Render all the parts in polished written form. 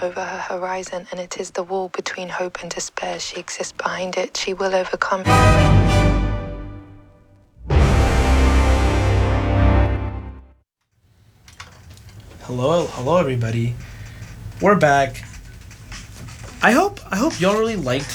over her horizon, and it is the wall between hope and despair. She exists behind it. She will overcome. Hello everybody. We're back. I hope y'all really liked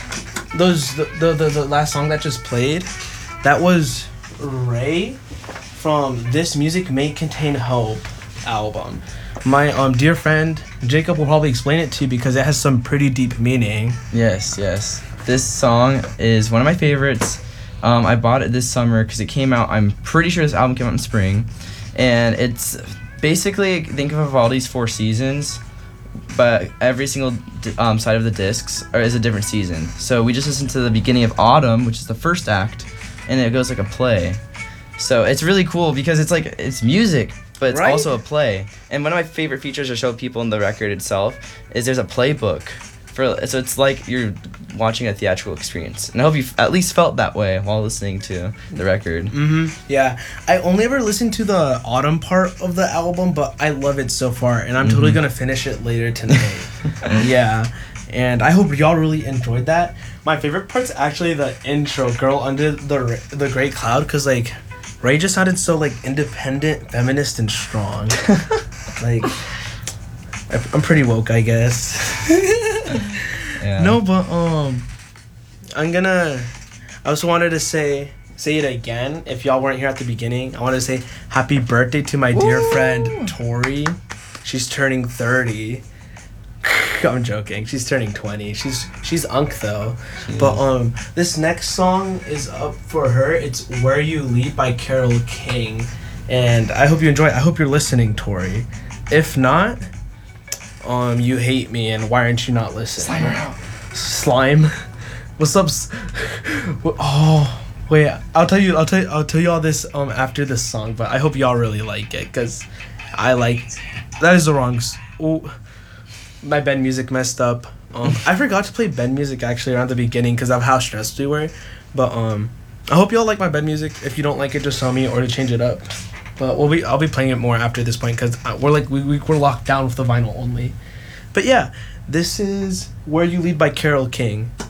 the last song that just played. That was Ray from This Music May Contain Hope album. My dear friend Jacob will probably explain it to you because it has some pretty deep meaning. Yes. This song is one of my favorites. I bought it this summer because it came out. I'm pretty sure this album came out in spring, and it's basically, think of Vivaldi's Four Seasons, but every single side of the discs is a different season. So we just listened to the beginning of Autumn, which is the first act, and it goes like a play. So it's really cool because it's music, but it's also a play. And one of my favorite features to show people in the record itself is there's a playbook. So it's like you're watching a theatrical experience. And I hope you at least felt that way while listening to the record. Yeah. I only ever listened to the Autumn part of the album, but I love it so far, and I'm totally going to finish it later tonight. Yeah. And I hope y'all really enjoyed that. My favorite part's actually the intro, Girl Under the Great Cloud, because, like, Ray just sounded so, like, independent, feminist, and strong. Like, I'm pretty woke, I guess. Yeah. No, but, I also wanted to say it again. If y'all weren't here at the beginning, I want to say happy birthday to my dear friend, Tori. She's turning 30. I'm joking. She's turning 20. She's unk though. But this next song is up for her. It's Where You Lead by Carole King. And I hope you enjoy it. I hope you're listening, Tori. If not, you hate me, and why aren't you not listening? Slime. What's up? Oh, wait. I'll tell you all this after this song, but I hope y'all really like it, cuz I like. That is the wrong. My bed music messed up. I forgot to play bed music actually around the beginning because of how stressed we were. But I hope y'all like my bed music. If you don't like it, just tell me or to change it up. But I'll be playing it more after this point because we're locked down with the vinyl only. But yeah, this is Where You Lead by Carole King.